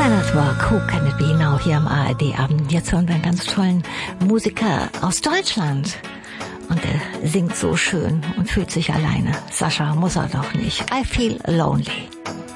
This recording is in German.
Who Can It Be Now hier am ARD-Abend. Jetzt hören wir einen ganz tollen Musiker aus Deutschland. Und er singt so schön und fühlt sich alleine. Sascha muss er doch nicht. I Feel Lonely.